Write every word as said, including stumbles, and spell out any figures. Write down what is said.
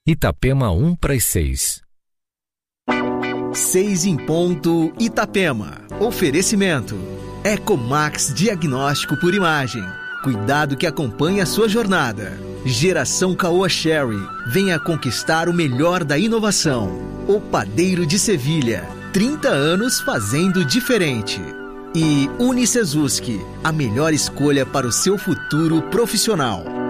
Itapema um para as seis. Seis em ponto, Itapema. Oferecimento. Ecomax Diagnóstico por Imagem. Cuidado que acompanha a sua jornada. Geração Caoa Sherry. Venha conquistar o melhor da inovação. O Padeiro de Sevilha. trinta anos fazendo diferente. E Unicesuski. A melhor escolha para o seu futuro profissional.